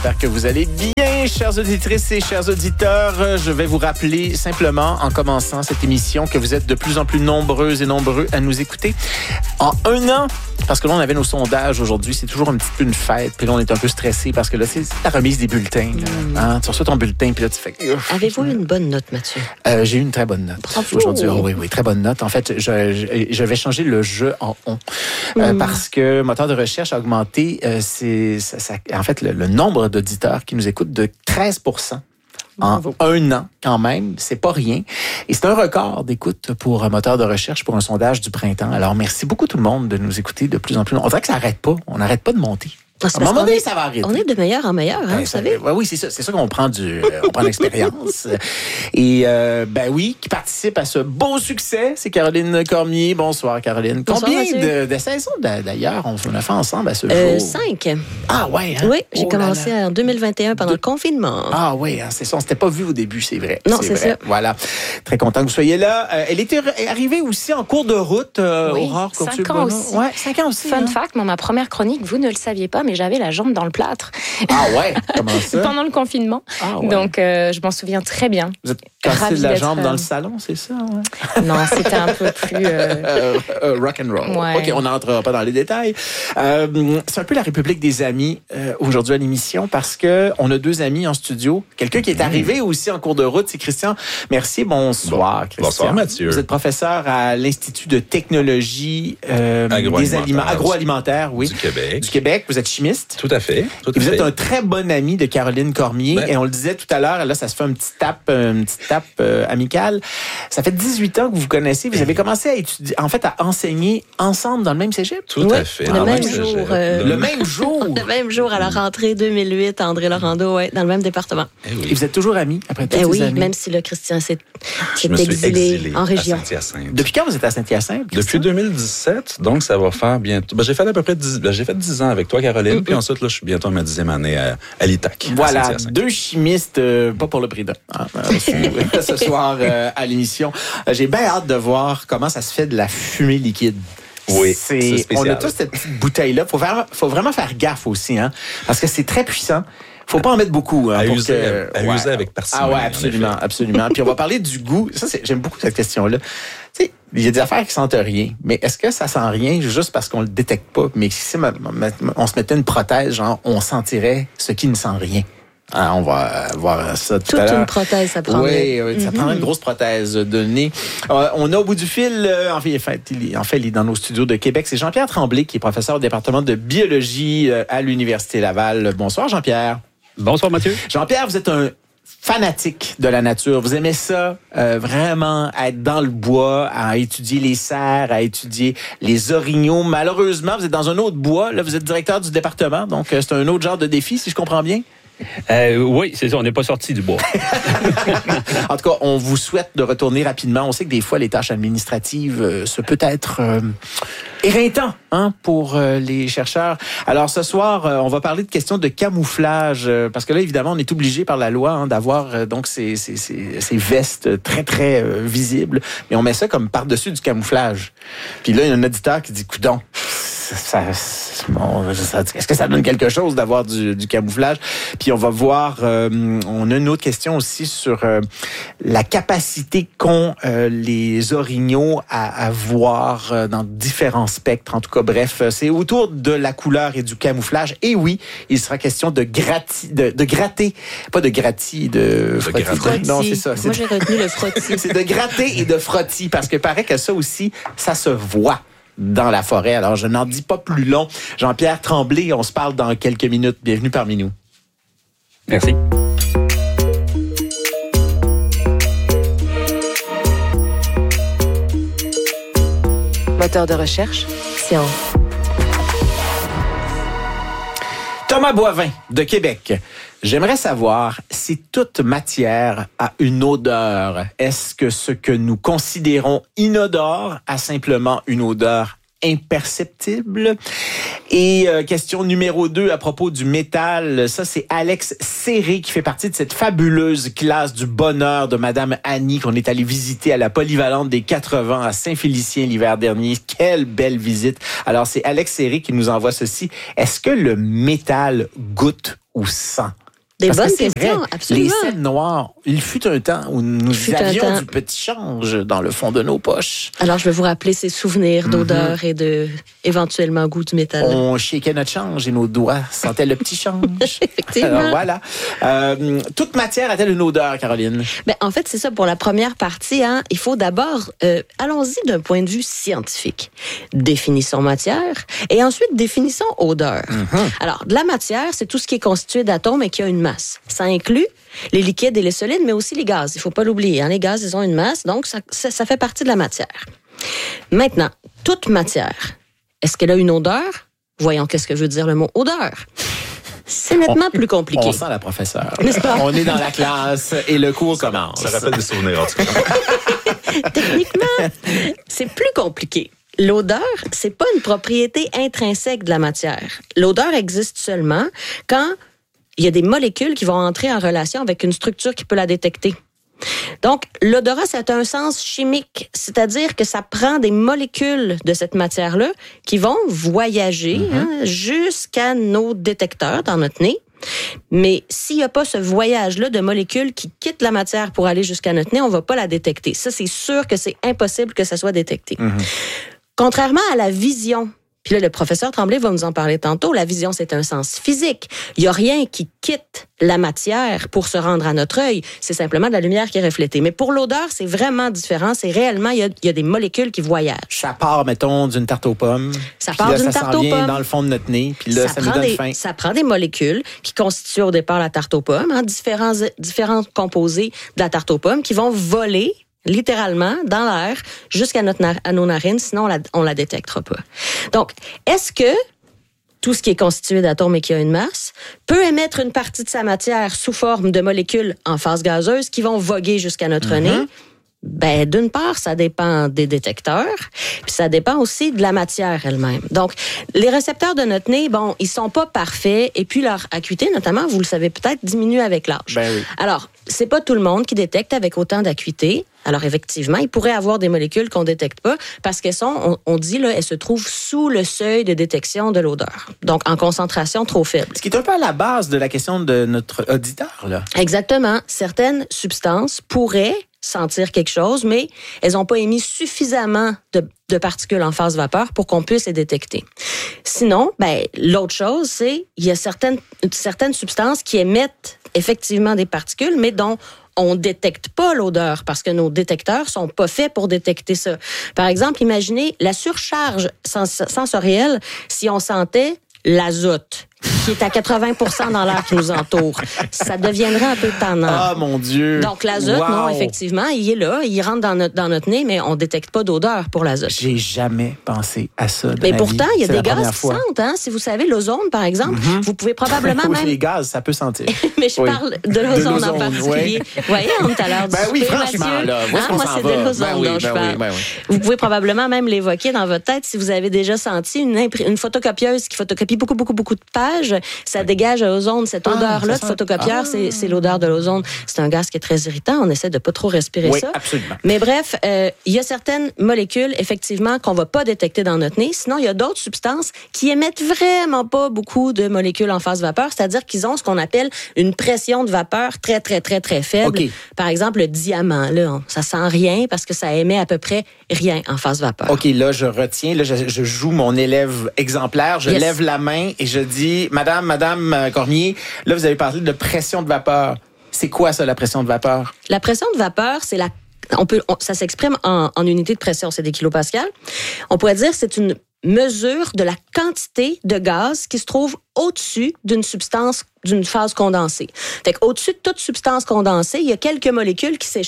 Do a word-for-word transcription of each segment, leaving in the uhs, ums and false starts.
J'espère que vous allez bien, chères auditrices et chers auditeurs. Je vais vous rappeler simplement, en commençant cette émission, que vous êtes de plus en plus nombreuses et nombreux à nous écouter. En un an, parce que là, on avait nos sondages aujourd'hui, c'est toujours un petit peu une fête. Puis là, on est un peu stressé parce que là, c'est la remise des bulletins. Mmh. Hein? Tu reçois ton bulletin, puis là, tu fais... Avez-vous eu une bonne note, Mathieu? Euh, j'ai eu une très bonne note. Bravo. Aujourd'hui, oh, oui, oui, très bonne note. En fait, je, je, je vais changer le je en on. Mmh. Euh, parce que moteur de recherche a augmenté, euh, c'est, ça, ça, en fait, le, le nombre d'auditeurs qui nous écoutent de treize pour cent. En Bravo. un an, quand même, c'est pas rien. Et c'est un record d'écoute pour un moteur de recherche pour un sondage du printemps. Alors, merci beaucoup tout le monde de nous écouter de plus en plus. On dirait que ça n'arrête pas. On n'arrête pas de monter. À un moment donné, ça va arrêter. On est de meilleur en meilleur, hein, ben, vous ça, savez. Ouais, oui, c'est ça. C'est ça qu'on prend du, euh, on prend l'expérience. Et euh, ben oui, qui participe à ce beau succès, c'est Caroline Cormier. Bonsoir, Caroline. Bonsoir, Combien Mathieu. de, de saisons d'ailleurs on a fait ensemble à ce euh, jour? Cinq. Ah ouais. Hein? Oui, j'ai oh commencé là là. en deux mille vingt et un pendant de... le confinement. Ah oui, hein, c'est ça. On s'était pas vu au début, c'est vrai. Non, c'est, c'est ça. Voilà. Très content que vous soyez là. Euh, elle était arrivée aussi en cours de route, euh, oui, Aurore cinq ans aussi. Ouais, cinq ans aussi. Fun hein? fact, moi, ma première chronique, vous ne le saviez pas, mais j'avais la jambe dans le plâtre. Ah ouais, comment ça? Pendant le confinement. Ah ouais. Donc, euh, je m'en souviens très bien. Vous êtes cassé Ravie de la d'être, jambe euh... dans le salon, c'est ça? Ouais? Non, c'était un peu plus... Euh... Euh, euh, rock and roll. Ouais. OK, on n'entrera pas dans les détails. Euh, c'est un peu la République des amis euh, aujourd'hui à l'émission parce que on a deux amis en studio. Quelqu'un qui est arrivé aussi en cours de route, c'est Christian Mercier. Bonsoir, bon, Christian. Bonsoir, Mathieu. Vous êtes professeur à l'Institut de technologie euh, des aliments agroalimentaires, oui, du Québec. Du Québec. Vous êtes chimiste. Tout à fait. Tout à et vous fait. êtes un très bon ami de Caroline Cormier. Ben. Et on le disait tout à l'heure, là, ça se fait un petit tape, une petite tape euh, amicale. Ça fait dix-huit ans que vous vous connaissez. Vous avez commencé à étudier, en fait, à enseigner ensemble dans le même cégep. Tout oui, à fait. Le dans même le jour. Euh, le, le même jour. Le même jour à la rentrée deux mille huit, André Laurando, ouais, dans le même département. Et, oui. Et vous êtes toujours amis après toutes eh ces oui, années? Même si le Christian s'est, s'est Je me suis exilé, exilé en région. à Saint-Hyacinthe. Depuis quand vous êtes à Saint-Hyacinthe? Depuis deux mille dix-sept, donc ça va faire bientôt. Ben, j'ai fait à peu près dix, ben, j'ai fait dix ans avec toi, Caroline, mm-hmm. puis ensuite là, je suis bientôt à ma dixième année à, à l'I T A C. Voilà, deux chimistes, euh, pas pour le prix d'un, hein, euh, ce soir euh, à l'émission. Euh, j'ai bien hâte de voir comment ça se fait de la fumée liquide. Oui, c'est, c'est spécial. On a tous cette petite bouteille-là. Faut faire, faut vraiment faire gaffe aussi, hein, parce que c'est très puissant. Faut pas en mettre beaucoup. Hein, à pour user, que, à ouais. user avec parcimonie. Ah ouais, absolument, absolument. Puis on va parler du goût. Ça, c'est, j'aime beaucoup cette question-là. Tu sais, il y a des affaires qui sentent rien, mais est-ce que ça sent rien juste parce qu'on le détecte pas? Mais si on se mettait une prothèse, genre, on sentirait ce qui ne sent rien. Ah, on va voir ça tout Toute à l'heure. Toute une prothèse, ça prendrait. Oui, oui, ça mm-hmm. prendrait une grosse prothèse de nez. Euh, on a au bout du fil, euh, en, fait, il, en fait, il est dans nos studios de Québec, c'est Jean-Pierre Tremblay, qui est professeur au département de biologie euh, à l'Université Laval. Bonsoir, Jean-Pierre. Bonsoir, Mathieu. Jean-Pierre, vous êtes un fanatique de la nature. Vous aimez ça, euh, vraiment, être dans le bois, à étudier les cerfs, à étudier les orignaux. Malheureusement, vous êtes dans un autre bois. Là, vous êtes directeur du département, donc euh, c'est un autre genre de défi, si je comprends bien. Euh, oui, c'est ça, on n'est pas sorti du bois. En tout cas, on vous souhaite de retourner rapidement. On sait que des fois, les tâches administratives, euh, ça peut être euh, éreintant hein, pour euh, les chercheurs. Alors, ce soir, euh, on va parler de questions de camouflage, euh, parce que là, évidemment, on est obligé par la loi hein, d'avoir euh, donc ces, ces, ces, ces vestes très, très euh, visibles, mais on met ça comme par-dessus du camouflage. Puis là, il y a un auditeur qui dit « Coudon, ça, bon, ça, est-ce que ça donne quelque chose d'avoir du, du camouflage? » Puis on va voir, euh, on a une autre question aussi sur euh, la capacité qu'ont euh, les orignaux à, à voir euh, dans différents spectres. En tout cas, bref, c'est autour de la couleur et du camouflage. Et oui, il sera question de, grati, de, de gratter, pas de gratti, de frottis. Non, c'est ça. C'est Moi, j'ai retenu le frottis. C'est de gratter et de frottis, parce que paraît que ça aussi, ça se voit dans la forêt. Alors, je n'en dis pas plus long. Jean-Pierre Tremblay, on se parle dans quelques minutes. Bienvenue parmi nous. Merci. Moteur de recherche, Science. Thomas Boivin, de Québec. J'aimerais savoir si toute matière a une odeur. Est-ce que ce que nous considérons inodore a simplement une odeur imperceptible. Et euh, question numéro deux à propos du métal. Ça, c'est Alex Serré qui fait partie de cette fabuleuse classe du bonheur de Madame Annie qu'on est allé visiter à la polyvalente des quatre-vingts à Saint-Félicien l'hiver dernier. Quelle belle visite. Alors, c'est Alex Serré qui nous envoie ceci. Est-ce que le métal goûte ou sent? Des Parce bonnes que c'est questions, vrai, absolument. Les scènes noires, il fut un temps où nous fut un avions temps. du petit change dans le fond de nos poches. Alors, je vais vous rappeler ces souvenirs d'odeur Mm-hmm. et de, éventuellement, goût du métal. On shakeait notre change et nos doigts sentaient le petit change. Effectivement. Alors voilà. Euh, toute matière a-t-elle une odeur, Caroline? Ben, en fait, c'est ça pour la première partie. Hein. Il faut d'abord, euh, allons-y d'un point de vue scientifique. Définissons matière et ensuite définissons odeur. Mm-hmm. Alors, de la matière, c'est tout ce qui est constitué d'atomes et qui a une masse. Ça inclut les liquides et les solides, mais aussi les gaz. Il faut pas l'oublier. Hein. Les gaz, ils ont une masse, donc ça, ça, ça fait partie de la matière. Maintenant, toute matière, est-ce qu'elle a une odeur? Voyons qu'est-ce que veut dire le mot odeur. C'est nettement plus compliqué. On sent la professeure. N'est-ce pas? On est dans la classe et le cours commence. Ça rappelle des souvenirs, en tout cas. Techniquement, c'est plus compliqué. L'odeur, c'est pas une propriété intrinsèque de la matière. L'odeur existe seulement quand il y a des molécules qui vont entrer en relation avec une structure qui peut la détecter. Donc, l'odorat, c'est un sens chimique, c'est-à-dire que ça prend des molécules de cette matière-là qui vont voyager mm-hmm. hein, jusqu'à nos détecteurs dans notre nez. Mais s'il n'y a pas ce voyage-là de molécules qui quittent la matière pour aller jusqu'à notre nez, on ne va pas la détecter. Ça, c'est sûr que c'est impossible que ça soit détecté. Mm-hmm. Contrairement à la vision, puis là, le professeur Tremblay va nous en parler tantôt, la vision, c'est un sens physique. Il n'y a rien qui quitte la matière pour se rendre à notre œil. C'est simplement de la lumière qui est reflétée. Mais pour l'odeur, c'est vraiment différent. C'est réellement, il y a, il y a des molécules qui voyagent. Ça part, mettons, d'une tarte aux pommes. Ça part là, d'une ça tarte s'en aux vient pommes. dans le fond de notre nez. Puis là, ça, ça nous donne des, faim. Ça prend des molécules qui constituent au départ la tarte aux pommes, hein, différents, différents composés de la tarte aux pommes qui vont voler littéralement dans l'air jusqu'à notre nar- à nos narines, sinon on la, on la détectera pas. Donc, est-ce que tout ce qui est constitué d'atomes et qui a une masse peut émettre une partie de sa matière sous forme de molécules en phase gazeuse qui vont voguer jusqu'à notre mm-hmm. nez? Ben, d'une part, ça dépend des détecteurs, puis ça dépend aussi de la matière elle-même. Donc, les récepteurs de notre nez, bon, ils sont pas parfaits, et puis leur acuité, notamment, vous le savez peut-être, diminue avec l'âge. Ben oui. Alors, c'est pas tout le monde qui détecte avec autant d'acuité. Alors, effectivement, il pourrait avoir des molécules qu'on détecte pas parce qu'elles sont, on, on dit, là, elles se trouvent sous le seuil de détection de l'odeur. Donc, en concentration trop faible. Ce qui est un peu à la base de la question de notre auditeur, là. Exactement. Certaines substances pourraient sentir quelque chose, mais elles n'ont pas émis suffisamment de, de particules en phase vapeur pour qu'on puisse les détecter. Sinon, ben, l'autre chose, c'est il y a certaines, certaines substances qui émettent effectivement des particules, mais dont on détecte pas l'odeur parce que nos détecteurs sont pas faits pour détecter ça. Par exemple, imaginez la surcharge sens- sensorielle si on sentait l'azote qui est à quatre-vingts pour cent dans l'air qui nous entoure. Ça deviendrait un peu tannant. Ah, mon Dieu! Donc, l'azote, wow. non, effectivement, il est là, il rentre dans notre, dans notre nez, mais on ne détecte pas d'odeur pour l'azote. J'ai jamais pensé à ça de Mais ma pourtant, vie. il y a C'est des la gaz première qui fois. sentent. Hein? Si vous savez, l'ozone, par exemple, mm-hmm. vous pouvez probablement oui, même... les gaz, ça peut sentir. mais je oui. parle de l'ozone, de en particulier. Vous voyez, on est à l'heure du Ben oui, souper, franchement, Mathieu. là, où est-ce Hein? qu'on Moi, s'en c'est va? de l'ozone Ben oui, dont je ben parle. oui, ben oui. Vous pouvez probablement même l'évoquer dans votre tête si vous avez déjà senti une, impr- une photocopieuse qui photocopie beaucoup, beaucoup, beaucoup de pages. Ça oui. dégage à l'ozone. Cette odeur-là ah, de photocopieur, ah. c'est, c'est l'odeur de l'ozone. C'est un gaz qui est très irritant. On essaie de pas trop respirer oui, ça. Absolument. Mais bref, euh, il y a certaines molécules, effectivement, qu'on va pas détecter dans notre nez. Sinon, il y a d'autres substances qui émettent vraiment pas beaucoup de molécules en phase vapeur, c'est-à-dire qu'ils ont ce qu'on appelle une pression de vapeur très, très, très, très faible. Okay. Par exemple, le diamant, là, on, ça sent rien parce que ça émet à peu près rien en phase vapeur. OK, là, je retiens, là, je, je joue mon élève exemplaire, je yes. lève la main et je dis, Madame, Madame Cormier, là, vous avez parlé de pression de vapeur. C'est quoi ça, la pression de vapeur? La pression de vapeur, c'est la On peut, on, ça s'exprime en, en unité de pression, c'est des kilopascals. On pourrait dire que c'est une mesure de la quantité de gaz qui se trouve au-dessus d'une substance, d'une phase condensée. Fait qu'au-dessus de toute substance condensée, il y a quelques molécules qui s'échappent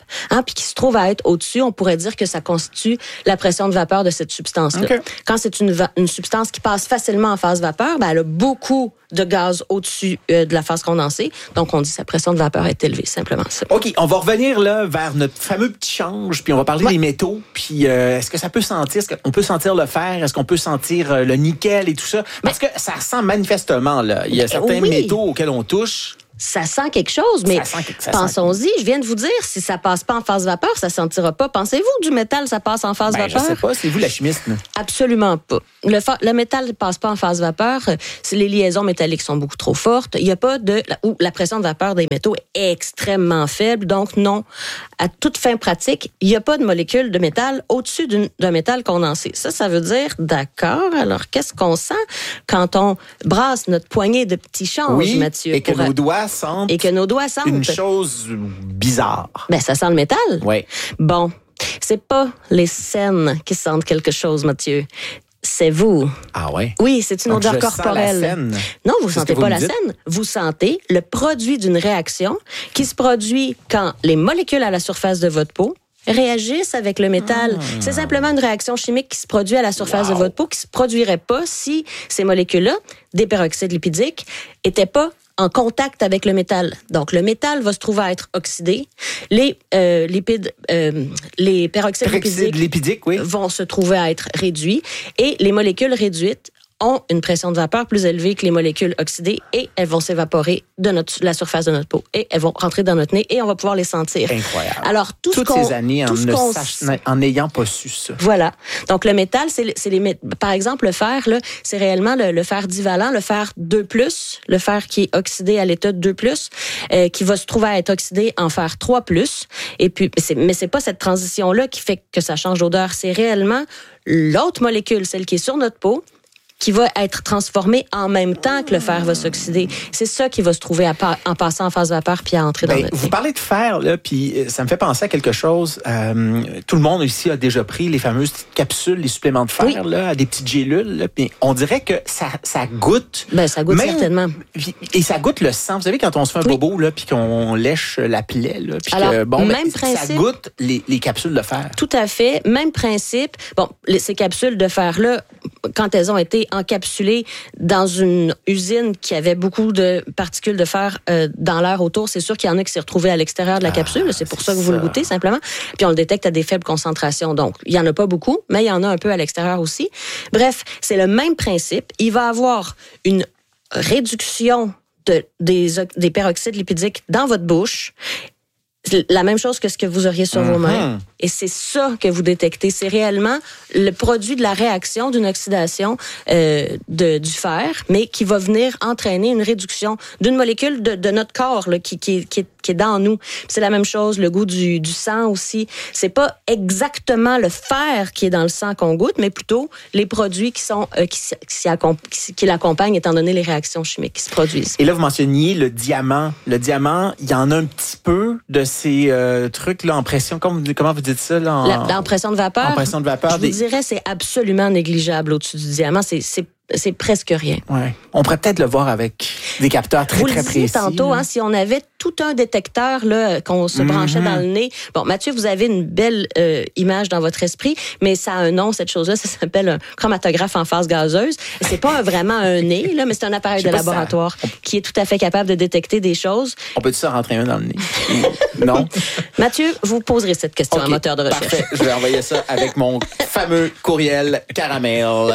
hein, puis qui se trouve à être au-dessus, on pourrait dire que ça constitue la pression de vapeur de cette substance-là. Okay. Quand c'est une, va- une substance qui passe facilement en phase vapeur, ben, elle a beaucoup de gaz au-dessus euh, de la phase condensée. Donc, on dit que sa pression de vapeur est élevée, simplement ça. OK, on va revenir là vers notre fameux petit change, puis on va parler Ouais. des métaux. Puis euh, est-ce que ça peut sentir, est-ce qu'on peut sentir le fer, est-ce qu'on peut sentir euh, le nickel et tout ça? Parce que ça sent manifestement, là. Il y a certains oui. métaux auxquels on touche. Ça sent quelque chose, mais Ça sent quelque- ça sent- pensons-y, je viens de vous dire, si ça passe pas en phase vapeur, ça sentira pas. Pensez-vous du métal, ça passe en phase Ben, je vapeur? sais pas, c'est vous la chimiste, là. Absolument pas. Le, fa- le métal ne passe pas en phase vapeur. C'est les liaisons métalliques sont beaucoup trop fortes. Il y a pas de la, ou la pression de vapeur des métaux est extrêmement faible. Donc non, à toute fin pratique, il n'y a pas de molécule de métal au-dessus d'une- d'un métal condensé. Ça, ça veut dire d'accord. Alors qu'est-ce qu'on sent quand on brasse notre poignée de petits changes, Oui, Mathieu, et que pour- nos doigts sentent et que nos doigts sentent une chose bizarre. Ben ça sent le métal. Oui. Bon, c'est pas les scènes qui sentent quelque chose, Mathieu. C'est vous. Ah ouais? Oui, c'est une Donc, odeur je sens corporelle. la scène. Non, vous C'est ce sentez que vous pas me la dites? scène. Vous sentez le produit d'une réaction qui se produit quand les molécules à la surface de votre peau réagissent avec le métal. Ah. C'est simplement une réaction chimique qui se produit à la surface Wow. de votre peau qui se produirait pas si ces molécules-là, des peroxydes lipidiques, étaient pas en contact avec le métal. Donc, le métal va se trouver à être oxydé. Les euh, lipides, euh, les peroxydes Peroxyde lipidiques lipidique, oui. vont se trouver à être réduits et les molécules réduites ont une pression de vapeur plus élevée que les molécules oxydées et elles vont s'évaporer de notre, la surface de notre peau et elles vont rentrer dans notre nez et on va pouvoir les sentir. Incroyable. Alors, tout Toutes ce qu'on, ces années en, tout ce ne qu'on sach- en n'ayant pas su ça. voilà. Donc, le métal, c'est, c'est les, mét- par exemple, le fer, là, c'est réellement le, le fer divalent, le fer deux plus, le fer qui est oxydé à l'état de deux plus, euh, qui va se trouver à être oxydé en fer trois plus. Et puis, mais c'est, mais c'est pas cette transition-là qui fait que ça change d'odeur. C'est réellement l'autre molécule, celle qui est sur notre peau, qui va être transformée en même temps que le fer va s'oxyder. C'est ça qui va se trouver à pa- en passant en phase vapeur puis à entrer dans Ben, notre vous nez. parlez de fer, là, puis euh, ça me fait penser à quelque chose. Euh, tout le monde ici a déjà pris les fameuses petites capsules, les suppléments de fer, Oui. là, à des petites gélules. Là, puis on dirait que ça, ça goûte. Ben, ça goûte même- certainement. Et ça goûte le sang. Vous savez, quand on se fait un Oui. bobo, là, puis qu'on lèche la plaie, là, puis Alors, que, bon, ben, même ça principe. goûte les, les capsules de fer. Tout à fait. Même principe. Bon, les- ces capsules de fer-là, quand elles ont été encapsulées dans une usine qui avait beaucoup de particules de fer euh, dans l'air autour, c'est sûr qu'il y en a qui s'est retrouvé à l'extérieur de la Ah, capsule. C'est pour c'est ça que vous ça. le goûtez, simplement. Puis on le détecte à des faibles concentrations. Donc, il y en a pas beaucoup, mais il y en a un peu à l'extérieur aussi. Bref, c'est le même principe. Il va avoir une réduction de, des, des peroxydes lipidiques dans votre bouche. C'est la même chose que ce que vous auriez sur vos mains. Mhm. Et c'est ça que vous détectez. C'est réellement le produit de la réaction d'une oxydation euh, de, du fer, mais qui va venir entraîner une réduction d'une molécule de, de notre corps là, qui, qui, qui, est, qui est dans nous. Puis c'est la même chose, le goût du, du sang aussi. C'est pas exactement le fer qui est dans le sang qu'on goûte, mais plutôt les produits qui sont euh, qui, qui, accom- qui, qui l'accompagnent, étant donné les réactions chimiques qui se produisent. Et là, vous mentionniez le diamant. Le diamant, il y en a un petit peu de ces euh, trucs là en pression. Comment, comment vous dites ça là en, La, l'impression de vapeur, en pression de vapeur. je vous des- dirais, c'est absolument négligeable au-dessus du diamant. C'est, c'est, c'est presque rien. Ouais. On pourrait peut-être le voir avec des capteurs très Vous très le disiez précis. tantôt, là. hein, si on avait tout un détecteur là qu'on se branchait Mhm. dans le nez. Bon, Mathieu, vous avez une belle euh, image dans votre esprit, mais ça a un nom, cette chose-là. Ça s'appelle un chromatographe en phase gazeuse. C'est pas un- vraiment un nez, là, mais c'est un appareil Je sais de pas si ça- laboratoire qui est tout à fait capable de détecter des choses. On peut-tu ça rentrer un dans le nez? Non? Mathieu, vous poserez cette question à Ok, moteur de recherche. Parfait. Je vais envoyer ça avec mon fameux courriel caramel.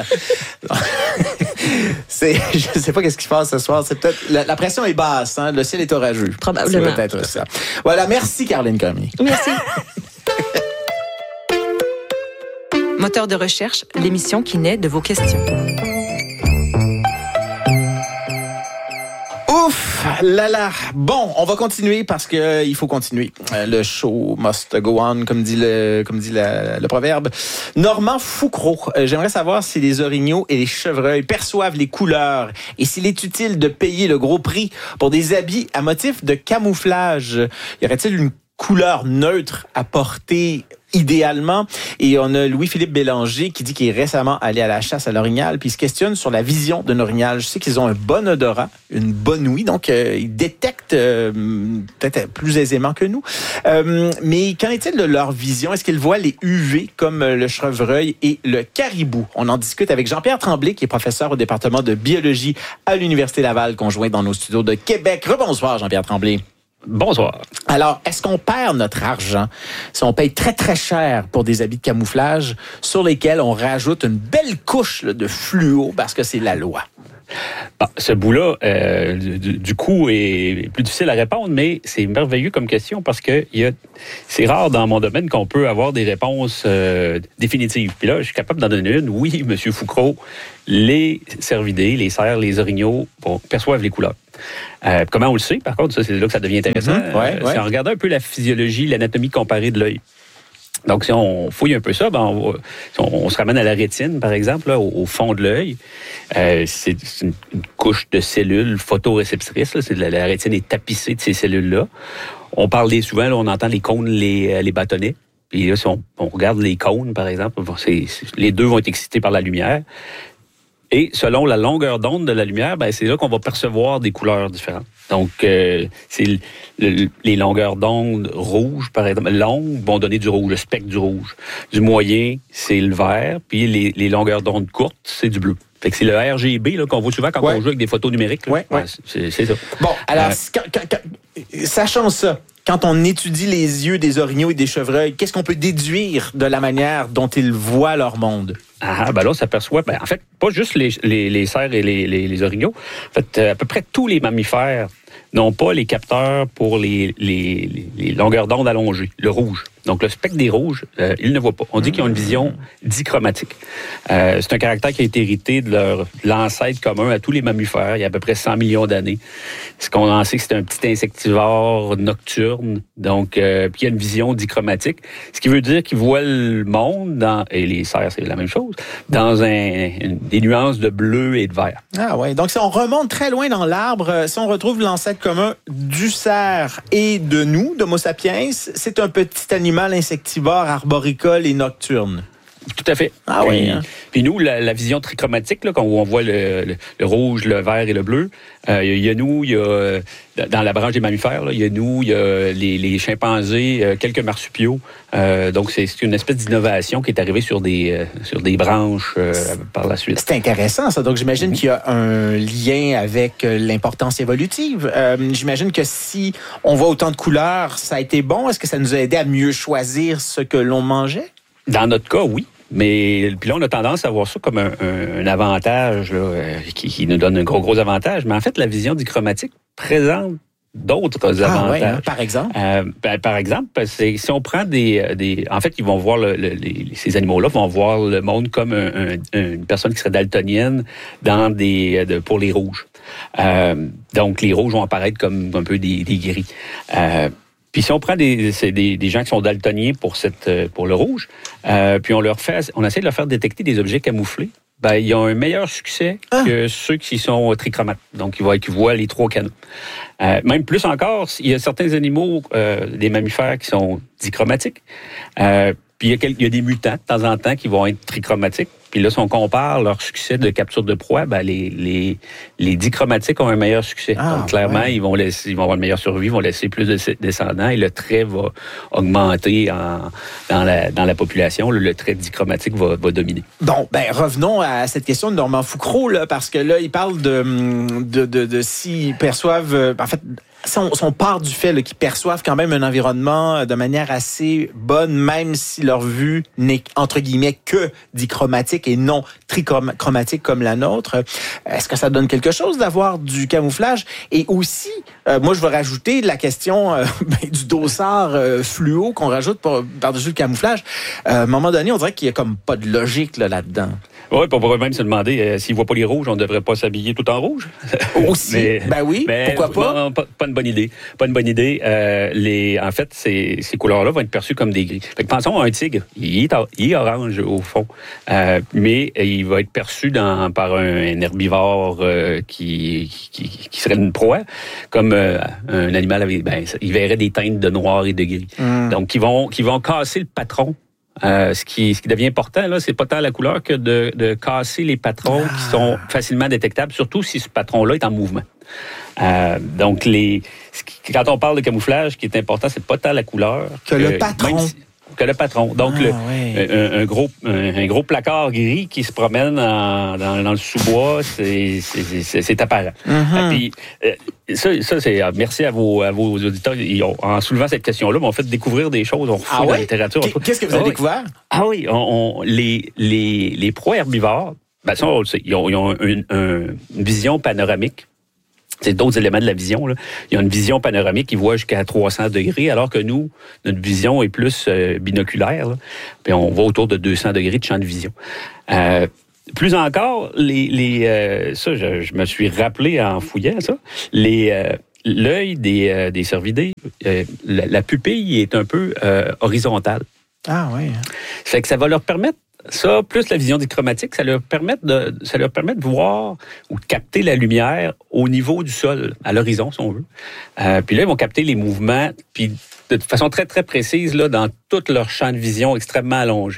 C'est, je sais pas qu'est-ce qui se passe ce soir. C'est peut-être la, la pression est basse, hein? Le ciel est orageux. Probablement. C'est peut-être ça. Voilà, merci Caroline Cormier. Merci. Moteur de recherche, l'émission qui naît de vos questions. Ouf, là là. Bon, on va continuer parce que euh, il faut continuer. Euh, le show must go on, comme dit le, comme dit la- le proverbe. Normand Foucreau, euh, j'aimerais savoir si les orignaux et les chevreuils perçoivent les couleurs et s'il est utile de payer le gros prix pour des habits à motif de camouflage. Y aurait-il une couleur neutre à porter idéalement. Et on a Louis-Philippe Bélanger qui dit qu'il est récemment allé à la chasse à l'orignal, puis il se questionne sur la vision d'un orignal. Je sais qu'ils ont un bon odorat, une bonne ouïe, donc euh, ils détectent euh, peut-être plus aisément que nous. Euh, mais qu'en est-il de leur vision? Est-ce qu'ils voient les U V comme le chevreuil et le caribou? On en discute avec Jean-Pierre Tremblay, qui est professeur au département de biologie à l'Université Laval, conjoint dans nos studios de Québec. Rebonsoir, Jean-Pierre Tremblay. Bonsoir. Alors, est-ce qu'on perd notre argent si on paye très, très cher pour des habits de camouflage sur lesquels on rajoute une belle couche là, de fluo parce que c'est la loi? Bon, ce bout-là, euh, du, du coup, est plus difficile à répondre, mais c'est merveilleux comme question parce que il y a, c'est rare dans mon domaine qu'on peut avoir des réponses euh, définitives. Puis là, je suis capable d'en donner une. Oui, M. Foucault, les cervidés, les cerfs, les orignaux bon, perçoivent les couleurs. Euh, comment on le sait, par contre, ça, c'est là que ça devient intéressant. Mm-hmm, ouais, euh, ouais. C'est en regardant un peu la physiologie, l'anatomie comparée de l'œil. Donc, si on fouille un peu ça, ben on, va, si on, on se ramène à la rétine, par exemple, là, au, au fond de l'œil. Euh, c'est une, une couche de cellules photoréceptrices. Là, c'est de la, la rétine est tapissée de ces cellules-là. On parle des, souvent, là, on entend les cônes, les, les bâtonnets. Puis là, si on, on regarde les cônes, par exemple, c'est, c'est, les deux vont être excités par la lumière. Et selon la longueur d'onde de la lumière, ben, c'est là qu'on va percevoir des couleurs différentes. Donc, euh, c'est le, le, les longueurs d'onde rouges, par exemple, longues vont donner du rouge, le spectre du rouge. Du moyen, c'est le vert, puis les, les longueurs d'onde courtes, c'est du bleu. Fait que c'est le R G B là, qu'on voit souvent quand ouais. on joue avec des photos numériques. Là. Ouais, ouais. C'est, c'est ça. Bon, alors, euh, quand, quand, quand, sachant ça, quand on étudie les yeux des orignaux et des chevreuils, qu'est-ce qu'on peut déduire de la manière dont ils voient leur monde? Ah, ben là, on s'aperçoit, ben, en fait, pas juste les, les, les cerfs et les, les, les orignaux. En fait, à peu près tous les mammifères n'ont pas les capteurs pour les, les, les longueurs d'onde allongées, le rouge. Donc, le spectre des rouges, euh, ils ne voient pas. On dit qu'ils ont une vision dichromatique. Euh, c'est un caractère qui a été hérité de leur de l'ancêtre commun à tous les mammifères il y a à peu près cent millions d'années. Ce qu'on en sait que c'est un petit insectivore nocturne, donc euh, puis il y a une vision dichromatique, ce qui veut dire qu'ils voient le monde, dans, et les cerfs, c'est la même chose, dans un, une, des nuances de bleu et de vert. Ah oui, donc si on remonte très loin dans l'arbre, si on retrouve l'ancêtre commun du cerf et de nous, d'Homo sapiens, c'est un petit animal insectivore, arboricole et nocturne. Tout à fait. Ah puis, oui. Hein? Puis nous, la, la vision trichromatique, là, quand on voit le, le, le rouge, le vert et le bleu, euh, il y a nous, il y a dans la branche des mammifères, là, il y a nous, il y a les, les chimpanzés, euh, quelques marsupiaux. Euh, donc c'est, c'est une espèce d'innovation qui est arrivée sur des euh, sur des branches euh, par la suite. C'est intéressant ça. Donc j'imagine mm-hmm. qu'il y a un lien avec l'importance évolutive. Euh, j'imagine que si on voit autant de couleurs, ça a été bon. Est-ce que ça nous a aidé à mieux choisir ce que l'on mangeait? Dans notre cas, oui. Mais puis là, on a tendance à voir ça comme un, un, un avantage là, euh, qui, qui nous donne un gros, gros avantage. Mais en fait, la vision dichromatique présente d'autres ah, avantages. Ouais, hein, par exemple? Euh, ben, par exemple, c'est, si on prend des... des en fait, ils vont voir le, le, les, ces animaux-là vont voir le monde comme un, un, une personne qui serait daltonienne dans des, de, pour les rouges. Euh, donc, les rouges vont apparaître comme un peu des, des gris. Euh, Puis si on prend des, des, des gens qui sont daltoniens pour, cette, pour le rouge, euh, puis on leur fait, on essaie de leur faire détecter des objets camouflés, ben, ils ont un meilleur succès ah. que ceux qui sont trichromates. Donc, ils voient, qui voient les trois canaux. Euh, même plus encore, il y a certains animaux, euh, des mammifères qui sont dichromatiques. Euh, puis il y, a quelques, il y a des mutants, de temps en temps, qui vont être trichromatiques. Puis là, si on compare leur succès de capture de proie, ben les, les, les dichromatiques ont un meilleur succès. Ah, donc, clairement, ouais. ils, vont laisser, ils vont avoir une meilleure survie, ils vont laisser plus de descendants et le trait va augmenter en, dans, la, dans la population. Le, le trait dichromatique va, va dominer. Bon, ben revenons à cette question de Normand Foucault, là, parce que là, il parle de, de, de, de s'ils perçoivent... En fait, Si on, si on part du fait là, qu'ils perçoivent quand même un environnement de manière assez bonne, même si leur vue n'est, entre guillemets, que dichromatique et non trichromatique comme la nôtre, est-ce que ça donne quelque chose d'avoir du camouflage? Et aussi, euh, moi, je vais rajouter la question euh, ben, du dossard euh, fluo qu'on rajoute par, par-dessus le camouflage. Euh, à un moment donné, on dirait qu'il y a comme pas de logique là, là-dedans. Oui, on pourrait même se demander, euh, s'ils ne voient pas les rouges, on ne devrait pas s'habiller tout en rouge. Aussi, mais, ben oui, mais, pourquoi pas? Non, pas? Pas une bonne idée. Pas une bonne idée. Euh, les, en fait, ces, ces couleurs-là vont être perçues comme des gris. Fait que pensons à un tigre. Il est, il est orange, au fond. Euh, mais il va être perçu dans, par un, un herbivore euh, qui, qui, qui serait une proie, comme euh, un animal avec... Ben, il verrait des teintes de noir et de gris. Mm. Donc, qui vont, qui vont casser le patron. Euh, ce, qui, ce qui devient important, là, c'est pas tant la couleur que de, de casser les patrons ah. qui sont facilement détectables, surtout si ce patron-là est en mouvement. Euh, donc, les, quand on parle de camouflage, ce qui est important, c'est pas tant la couleur que, que le patron. Si, que le patron. Donc, ah, le, oui. un, un, gros, un, un gros placard gris qui se promène en, dans, dans le sous-bois, c'est, c'est, c'est, c'est apparent. Mm-hmm. Puis, euh, ça, ça, c'est merci à vos, à vos auditeurs. Ils ont, en soulevant cette question-là, m'ont fait découvrir des choses. On refait ah, dans ouais? la littérature. Qu'est-ce que vous avez ah, découvert? Ah oui, on, on, les, les, les proies herbivores, ben ça, on le sait, ils ont, ils ont une, une vision panoramique. C'est d'autres éléments de la vision. Là. Il y a une vision panoramique qui voit jusqu'à trois cents degrés, alors que nous, notre vision est plus euh, binoculaire. Là. Puis on va autour de deux cents degrés de champ de vision. Euh, plus encore, les, les euh, ça, je, je me suis rappelé en fouillant ça, les, euh, l'œil des, euh, des cervidés, euh, la, la pupille est un peu euh, horizontale. Ah oui. Ça fait que ça va leur permettre ça, plus la vision dichromatique, ça leur permet de, ça leur permet de voir ou de capter la lumière au niveau du sol, à l'horizon, si on veut. Euh, puis là, ils vont capter les mouvements, puis de façon très, très précise, là, dans tout leur champ de vision extrêmement allongé.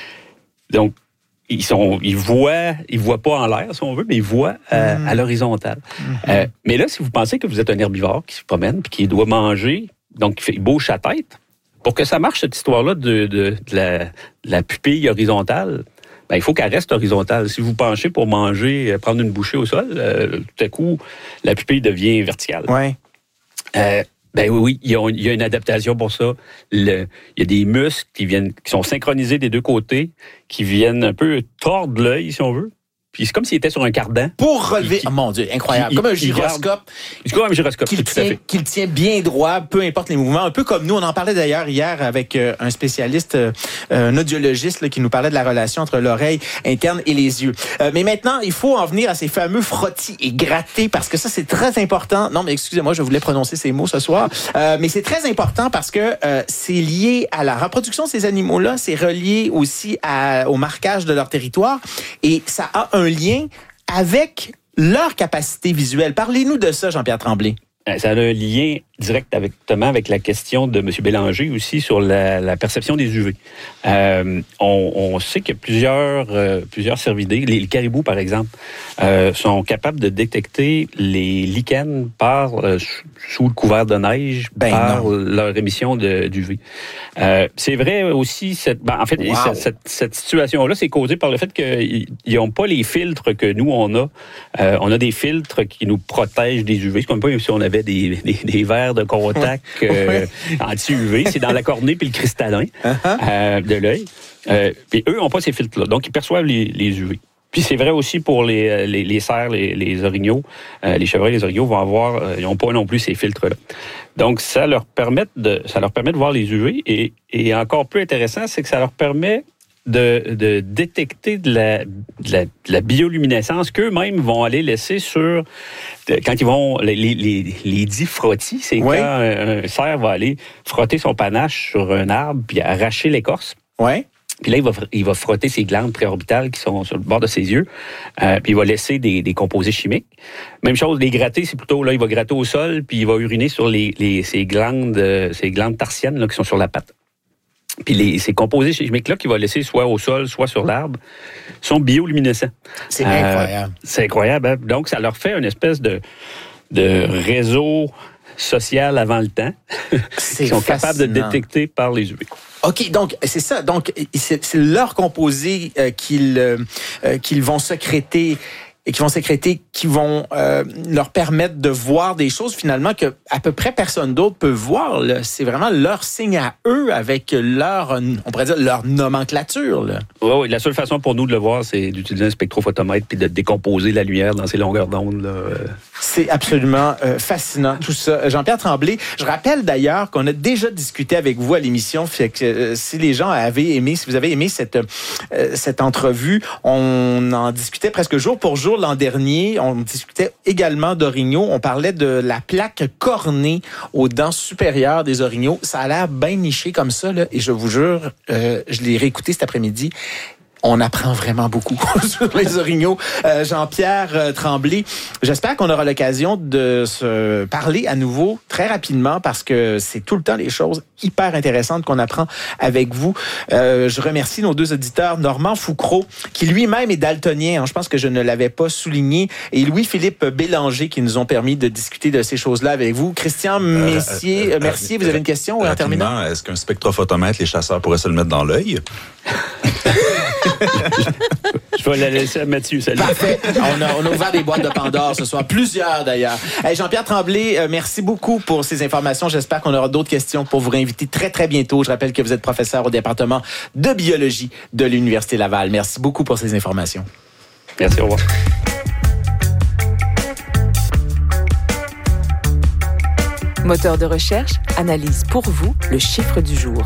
Donc, ils sont, ils voient, ils voient pas en l'air, si on veut, mais ils voient euh, mmh. à l'horizontale. Mmh. Euh, mais là, si vous pensez que vous êtes un herbivore qui se promène, puis qui doit manger, donc il bouge sa tête, pour que ça marche, cette histoire-là de, de, de, la, de la pupille horizontale, ben, il faut qu'elle reste horizontale. Si vous penchez pour manger, prendre une bouchée au sol, euh, tout à coup, la pupille devient verticale. Ouais. Euh, ben oui, oui, il y, a, il y a une adaptation pour ça. Le, il y a des muscles qui viennent, qui sont synchronisés des deux côtés, qui viennent un peu tordre l'œil, si on veut. Puis c'est comme s'il était sur un cardan. Pour relever... Qui, oh mon Dieu, incroyable. Qui, comme un gyroscope. C'est comme un gyroscope, qu'il tout tient, à fait. Qu'il tient bien droit, peu importe les mouvements. Un peu comme nous, on en parlait d'ailleurs hier avec euh, un spécialiste, euh, un audiologiste là, qui nous parlait de la relation entre l'oreille interne et les yeux. Euh, mais maintenant, il faut en venir à ces fameux frottis et grattés parce que ça, c'est très important. Non, mais excusez-moi, je voulais prononcer ces mots ce soir. Euh, mais c'est très important parce que euh, c'est lié à la reproduction de ces animaux-là. C'est relié aussi à, au marquage de leur territoire. Et ça a un lien avec leur capacité visuelle. Parlez-nous de ça, Jean-Pierre Tremblay. Ça a un lien direct avec, notamment avec la question de M. Bélanger aussi sur la, la perception des U V. Euh, on, on sait qu'il y a plusieurs, euh, plusieurs cervidés. Les, les caribous, par exemple, euh, sont capables de détecter les lichens par, euh, sous le couvert de neige, ben par non. leur émission de, d'U V. Euh, c'est vrai aussi, cette, ben, en fait, wow. cette, cette, cette situation-là, c'est causé par le fait qu'ils n'ont pas les filtres que nous, on a. Euh, on a des filtres qui nous protègent des U V. C'est comme pas si on avait des, des, des verres de contact euh, anti-U V. C'est dans la cornée puis le cristallin uh-huh. euh, de l'œil. Euh, puis eux n'ont pas ces filtres-là. Donc, ils perçoivent les, les U V. Puis c'est vrai aussi pour les, les, les cerfs, les, les orignaux. Euh, les chevreuils, les orignaux vont avoir, euh, ils n'ont pas non plus ces filtres-là. Donc, ça leur permet de, ça leur permet de voir les U V. Et, et encore plus intéressant, c'est que ça leur permet de, de détecter de la, de la, de la bioluminescence qu'eux-mêmes vont aller laisser sur... De, quand ils vont... Les, les, les dits frottis, c'est oui. quand un, un cerf va aller frotter son panache sur un arbre puis arracher l'écorce. Oui. Puis là, il va, il va frotter ses glandes préorbitales qui sont sur le bord de ses yeux. Euh, puis il va laisser des, des composés chimiques. Même chose, les gratter, c'est plutôt... Là, il va gratter au sol puis il va uriner sur les, les, ces, glandes, euh, ces glandes tarsiennes là, qui sont sur la patte. Puis les, ces composés chimiques-là qu'il va laisser soit au sol, soit sur l'arbre, sont bioluminescents. C'est euh, incroyable. C'est incroyable. Hein? Donc, ça leur fait une espèce de, de réseau social avant le temps qu'ils sont capables de détecter par les U V. OK, donc c'est ça. Donc, c'est, c'est leur composé euh, qu'ils, euh, qu'ils vont sécréter et qui vont sécréter, qui vont euh, leur permettre de voir des choses finalement que à peu près personne d'autre peut voir. Là. C'est vraiment leur signe à eux avec leur, on pourrait dire, leur nomenclature. Là. Oui, oui. La seule façon pour nous de le voir, c'est d'utiliser un spectrophotomètre puis de décomposer la lumière dans ses longueurs d'onde. Là. C'est absolument euh, fascinant tout ça. Jean-Pierre Tremblay, je rappelle d'ailleurs qu'on a déjà discuté avec vous à l'émission. Fait que euh, si les gens avaient aimé, si vous avez aimé cette euh, cette entrevue, on en discutait presque jour pour jour l'an dernier. On discutait également d'orignaux. On parlait de la plaque cornée aux dents supérieures des orignaux. Ça a l'air bien niché comme ça, là, et je vous jure, euh, je l'ai réécouté cet après-midi. On apprend vraiment beaucoup sur les orignaux. Euh, Jean-Pierre euh, Tremblay, j'espère qu'on aura l'occasion de se parler à nouveau très rapidement parce que c'est tout le temps les choses hyper intéressantes qu'on apprend avec vous. Euh, je remercie nos deux auditeurs, Normand Foucreau, qui lui-même est daltonien, hein, je pense que je ne l'avais pas souligné, et Louis-Philippe Bélanger, qui nous ont permis de discuter de ces choses-là avec vous. Christian Messier, euh, euh, euh, merci, vous avez une question en terminant? Est-ce qu'un spectrophotomètre, les chasseurs pourraient se le mettre dans l'œil? Je vais la laisser à Mathieu, celle-là. Parfait. On a, on a ouvert des boîtes de Pandore ce soir, plusieurs d'ailleurs. Hey, Jean-Pierre Tremblay, euh, merci beaucoup pour ces informations. J'espère qu'on aura d'autres questions pour vous réinviter très, très bientôt. Je rappelle que vous êtes professeur au département de biologie de l'Université Laval. Merci beaucoup pour ces informations. Merci, au revoir. Moteur de recherche analyse pour vous le chiffre du jour.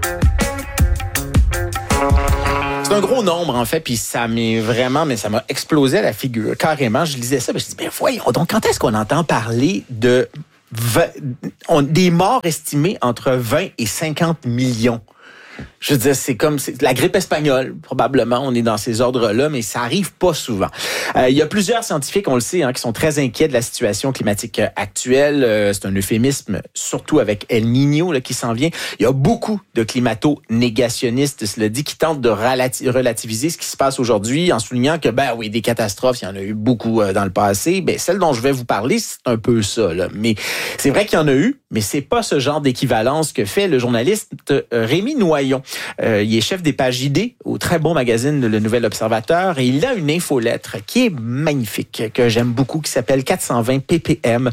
C'est un gros nombre, en fait, puis ça m'est vraiment, mais ça m'a explosé à la figure. Carrément, je lisais ça, je me suis dit, ben voyons, donc quand est-ce qu'on entend parler de vingt, on, des morts estimés entre vingt et cinquante millions? Je veux dire, c'est comme c'est la grippe espagnole, probablement, on est dans ces ordres-là, mais ça arrive pas souvent. Euh, il y a plusieurs scientifiques, on le sait, hein, qui sont très inquiets de la situation climatique actuelle. Euh, c'est un euphémisme, surtout avec El Niño là, qui s'en vient. Il y a beaucoup de climato-négationnistes, cela dit, qui tentent de relati- relativiser ce qui se passe aujourd'hui en soulignant que, ben oui, des catastrophes, il y en a eu beaucoup euh, dans le passé. Ben, celle dont je vais vous parler, c'est un peu ça. Là. Mais c'est vrai qu'il y en a eu, mais c'est pas ce genre d'équivalence que fait le journaliste euh, Rémi Noyon. Euh, il est chef des pages idées au très bon magazine Le Nouvel Observateur et il a une infolettre qui est magnifique, que j'aime beaucoup, qui s'appelle quatre cent vingt P P M.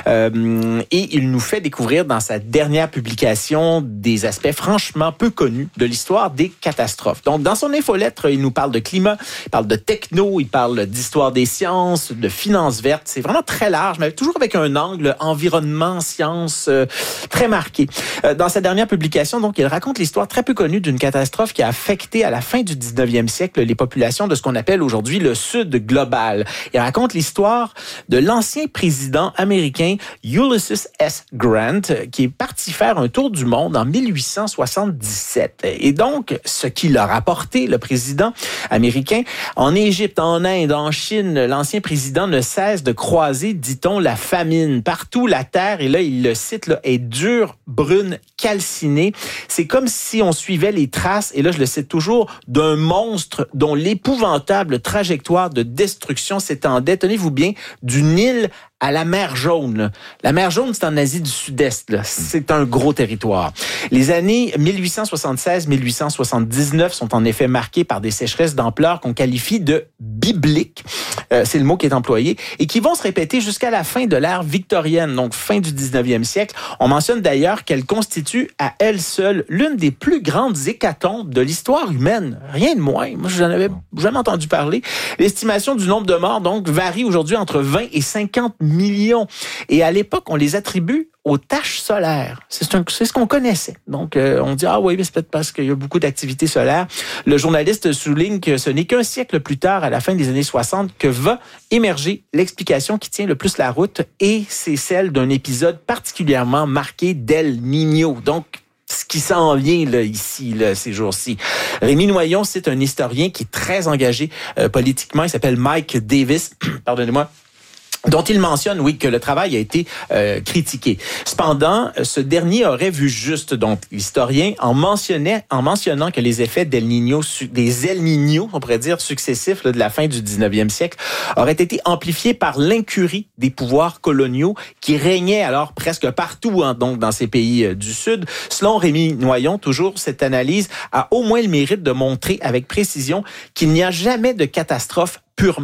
Euh, et il nous fait découvrir dans sa dernière publication des aspects franchement peu connus de l'histoire des catastrophes. Donc, dans son infolettre, il nous parle de climat, il parle de techno, il parle d'histoire des sciences, de finances vertes. C'est vraiment très large, mais toujours avec un angle environnement, sciences, euh, très marqué. Euh, dans sa dernière publication, donc, il raconte l'histoire très peu connue d'une catastrophe qui a affecté à la fin du dix-neuvième siècle les populations de ce qu'on appelle aujourd'hui le Sud global. Il raconte l'histoire de l'ancien président américain Ulysses S. Grant qui est parti faire un tour du monde en mille huit cent soixante-dix-sept. Et donc, ce qu'il a rapporté, le président américain, en Égypte, en Inde, en Chine, l'ancien président ne cesse de croiser, dit-on, la famine. Partout, la terre, et là, il le cite, là, est dure, brune, calcinée. C'est comme si on suivait les traces, et là je le cite toujours, d'un monstre dont l'épouvantable trajectoire de destruction s'étendait, tenez-vous bien, du Nil à la mer Jaune. La mer Jaune, c'est en Asie du Sud-Est. Là. C'est un gros territoire. Les années mille huit cent soixante-seize mille huit cent soixante-dix-neuf sont en effet marquées par des sécheresses d'ampleur qu'on qualifie de bibliques. Euh, c'est le mot qui est employé. Et qui vont se répéter jusqu'à la fin de l'ère victorienne, donc fin du dix-neuvième siècle. On mentionne d'ailleurs qu'elle constitue à elle seule l'une des plus grandes hécatombes de l'histoire humaine. Rien de moins. Moi, je n'en avais jamais entendu parler. L'estimation du nombre de morts, donc, varie aujourd'hui entre vingt et cinquante millions. Et à l'époque, on les attribue aux taches solaires. C'est, un, c'est ce qu'on connaissait. Donc, euh, on dit, ah oui, mais c'est peut-être parce qu'il y a beaucoup d'activités solaires. Le journaliste souligne que ce n'est qu'un siècle plus tard, à la fin des années soixante, que va émerger l'explication qui tient le plus la route, et c'est celle d'un épisode particulièrement marqué d'El Niño. Donc, ce qui s'en vient là, ici, là, ces jours-ci. Rémi Noyon, c'est un historien qui est très engagé euh, politiquement. Il s'appelle Mike Davis. Pardonnez-moi. Dont il mentionne, oui, que le travail a été euh, critiqué. Cependant, ce dernier aurait vu juste, donc l'historien, en mentionnait, en mentionnant que les effets d'El Niño, des El Niño, on pourrait dire successifs là, de la fin du dix-neuvième siècle, auraient été amplifiés par l'incurie des pouvoirs coloniaux qui régnaient alors presque partout, hein, donc dans ces pays euh, du Sud. Selon Rémi Noyon, toujours cette analyse a au moins le mérite de montrer avec précision qu'il n'y a jamais de catastrophe purement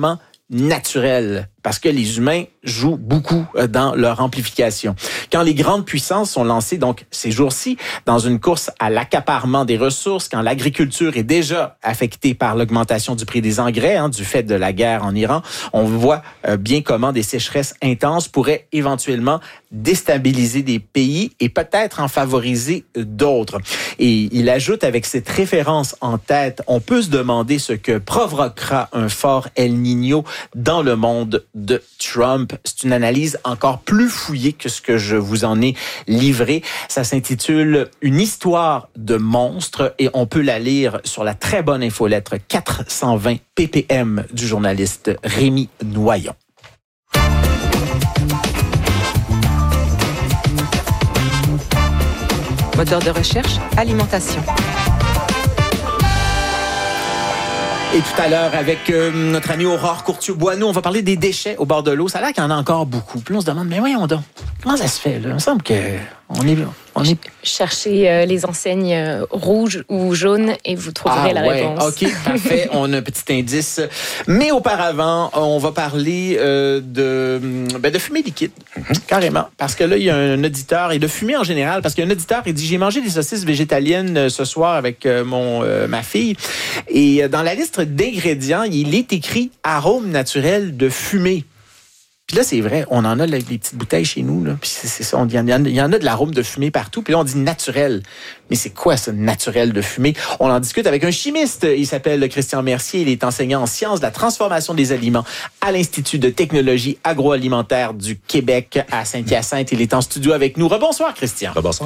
naturel, parce que les humains jouent beaucoup dans leur amplification. Quand les grandes puissances sont lancées, donc ces jours-ci, dans une course à l'accaparement des ressources, quand l'agriculture est déjà affectée par l'augmentation du prix des engrais, hein, du fait de la guerre en Iran, on voit euh, bien comment des sécheresses intenses pourraient éventuellement déstabiliser des pays et peut-être en favoriser d'autres. Et il ajoute, avec cette référence en tête, on peut se demander ce que provoquera un fort El Niño dans le monde de Trump. C'est une analyse encore plus fouillée que ce que je vous en ai livré. Ça s'intitule « Une histoire de monstres » et on peut la lire sur la très bonne infolettre quatre cent vingt P P M du journaliste Rémi Noyon. Moteur de recherche, alimentation. Et tout à l'heure, avec euh, notre ami Aurore Courtieu-Boineau, on va parler des déchets au bord de l'eau. Ça a l'air qu'il y en a encore beaucoup. Puis on se demande, mais voyons donc, comment ça se fait, là? Il me semble qu'on est... On est... Cherchez euh, les enseignes euh, rouges ou jaunes et vous trouverez ah, la ouais. réponse. OK, parfait. On a un petit indice. Mais auparavant, on va parler euh, de, ben, de fumée liquide, mm-hmm. carrément. Parce que là, il y a un auditeur, et de fumée en général, parce qu'il y a un auditeur, il dit, j'ai mangé des saucisses végétaliennes ce soir avec euh, mon euh, ma fille. Et euh, dans la liste d'ingrédients, il est écrit arôme naturel de fumée. Puis là, c'est vrai, on en a là, les petites bouteilles chez nous. Là. Puis c'est, c'est ça, il y, y, y en a de l'arôme de fumée partout. Puis là, on dit naturel. Mais c'est quoi ça, naturel de fumée? On en discute avec un chimiste. Il s'appelle Christian Mercier. Il est enseignant en sciences de la transformation des aliments à l'Institut de technologie agroalimentaire du Québec à Saint-Hyacinthe. Il est en studio avec nous. Rebonsoir, Christian. Rebonsoir.